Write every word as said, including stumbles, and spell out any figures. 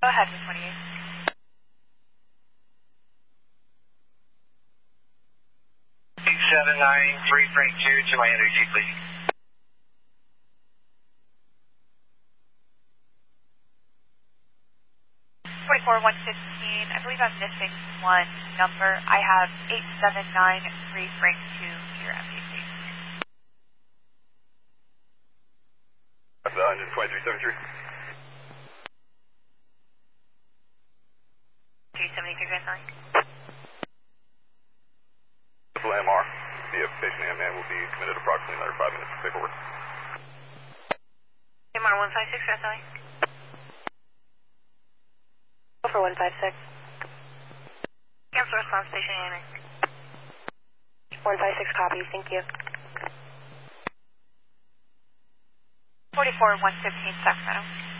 Go ahead with twenty-eight. two seven nine three Frank two to my energy, please. forty-four one fifteen, I believe I'm missing one number. I have eight seven nine three Frank two to your M P C. That's uh, engine twenty-three seventy-three. two seventy-three Grand nine. M R. The station and man will be committed approximately another five minutes of paperwork. M R one five six, Grand nine. For one five six. Cancel response station A M A. one five six copy, thank you. forty-four one fifteen Sacramento.